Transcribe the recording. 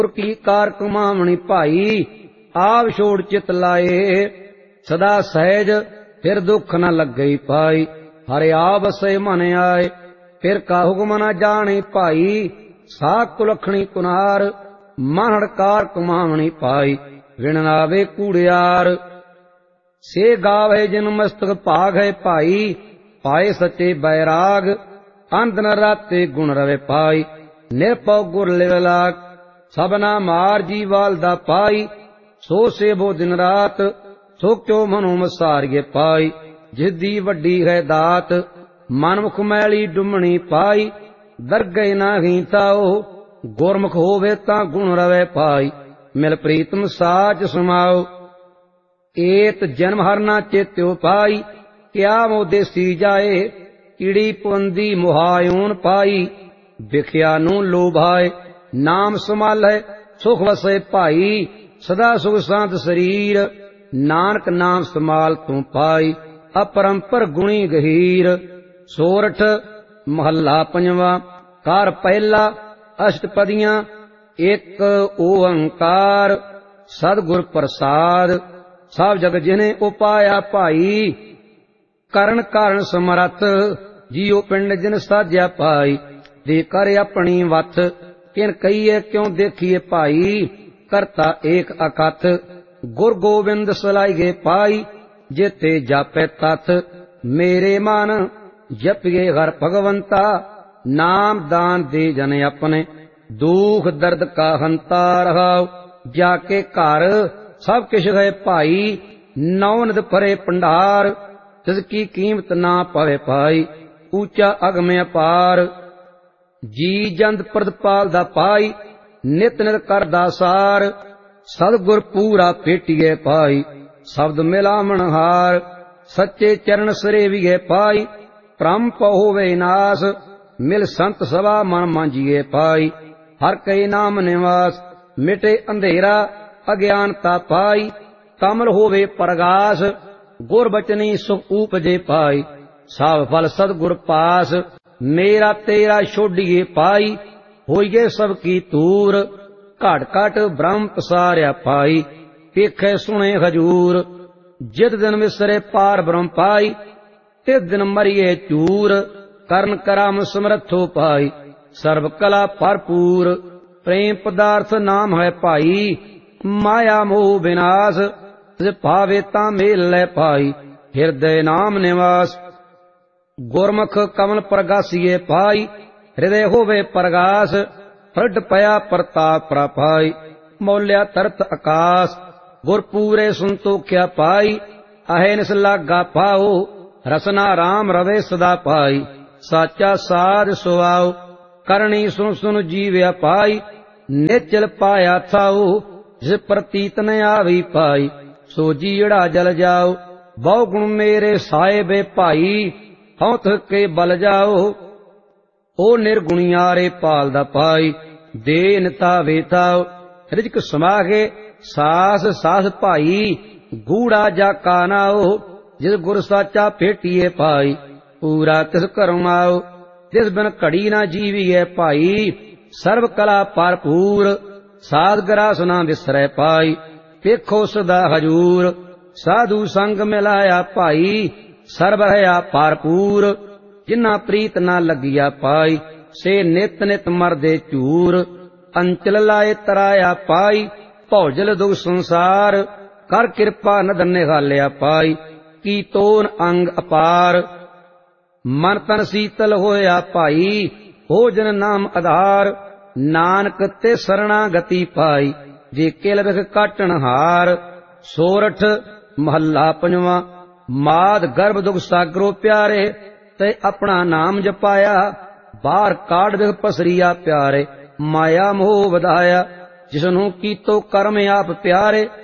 की कार कमावणी भाई, आप छोड़ चित लाए, सदा सहज फिर दुख न लगई पाई। हरे आप बसे मन आए, फिर का हुक्म न जाने भाई। साख कुलखणी कुनार, मन हड़कार कमावणी पाई। विण आवे कूड़ियार, से गावे जिन मस्तक भाग है भाई। पाए सचे बैराग, अंत न राते गुण रवे पाई। निर्भव गुर लिव लाग, सबना मार जीवाल दा पाई। सो सेबो दिन रात, सो क्यों मनो मसारिये पाई। जिसदी वड्डी है दात, मनमुख मैली डुमणी पाई। दरगै नाही ताओ, गुरमुख होवे तां गुण रवे पाई। मिल प्रीतम साच समाओ, एत जन्म हरना चेत्यो पाई। क्या मो देसी जाए, कीड़ी पुंदी मुहायून पाई। बिख्या नू लोभाए, नाम संभाले सुख वसे भाई। सदा सुख शांत शरीर, नानक नाम संभाल तू पाई। अपरंपर गुणी गहीर। सोरठ महला पंजवा। कार पहला अष्टपदियां, एक ओंकार। सदगुर प्रसाद, सब जग जिने उपाया भाई। करण कारण समरथ, जियो पिंड जिन साध्या पाई। दे कर अपनी वथ, किन कहिए क्यों देखिए भाई। करता एक अकथ, गुर गोविंद सलाइगे पाई। जेते जापे तथ, मेरे मन जपिए हर भगवंता। नाम दान दे जन अपने, दुख दर्द का हंता रहाओ। जाके घर सब किश है भाई। नौनद भरे भंडार, जिसकी कीमत ना पवे पाई। ऊंचा अगम अपार, जी जंद प्रदपाल दा पाई। नित नित करदा सार, सदगुर पूरा पेटिए पाई। शब्द मिलावण हार, सच्चे चरण सरेविए पाई। भ्रम पहोवे नाश, मिल संत सभा मन मांजिए पाई। हर कई नाम निवास, मिटे अंधेरा अज्ञानता पाई। कमल होवे प्रगास, गुर बचनी सुख उपजे पाई। सब फल सदगुर पास, मेरा तेरा छोड़िए पाई। होइए सबकी तूर, घट घट ब्रह्म पसार्या पाई। पेखे सुने हजूर, जित दिन विसरे पार ब्रह्म पाई। तिस दिन मरिए चूर, करण कराम समर्थो पाई। सर्व कला भरपूर, प्रेम पदार्थ नाम है भाई। माया मोह विनाश, तिस भावे ता मेल लै पाई। हृदय नाम निवास, गुरमुख कमल प्रगासिए पाई। हृदय होवे प्रगास, प्रगट पया प्रताप प्रपाई। मौल्या तरत आकाश, गुर पूरे संतोख्या पाई। अहनिस लागा पाओ, रसना राम रवे सदा पाई। साचा साध सुआओ, करणी सुन सुन जीव्या पाई। निचल पाया थाओ, जिस प्रतीत न आवी पाई। सो जीड़ा जल जाओ, बहु गुण मेरे साहेबे भाई। हौं थक के बल जाओ, ओ निर्गुणियारे पाल दा पाई। देन तावे थाओ, रिजक समागे सास सास भाई। गूढ़ा जाका नाओ, जिस गुर साचा भेटिए पाई। पूरा तिस करम आओ, जिस बिन घड़ी ना जीविए भाई। सर्व कला भरपूर, साध ग्रास ना विसरै पाई। देखो सदा हजूर, साधु संग मिलाया भाई। सर्व रहा भरपूर, जिन्ना प्रीत ना लगिया पाई। से नित नित मरदे चूर, अंचल लाए तराया पाई। भौजल दुख संसार, कर कृपा नदन निहालिया पाई। की तोन अंग अपार, मन तन शीतल होया भाई। भोजन नाम आधार, नानक ते शरणागति पाई। जे किल बिख काटन हार। सोरठ महला पंजवा। माद गर्भ दुख सागरो प्यारे, ते अपना नाम जपाया। बाहर काट बिख पसरिया प्यारे। माया मोह वधाया, जिसनू कीतो कर्म आप प्यारे।